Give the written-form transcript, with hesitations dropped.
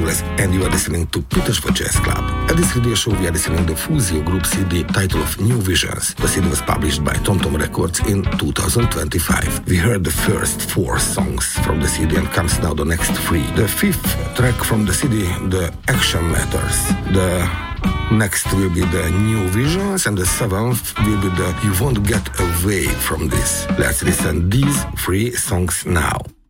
Angeles, and you are listening to Petersburg Jazz Club. At this radio show, we are listening to the Fusio Group CD title of New Visions. The CD was published by TomTom Records in 2025. We heard the first 4 songs from the CD and comes now the next 3. The 5th track from the CD, The Action Matters. The next will be the New Visions, and the 7th will be the You Won't Get Away From This. Let's listen these 3 songs now.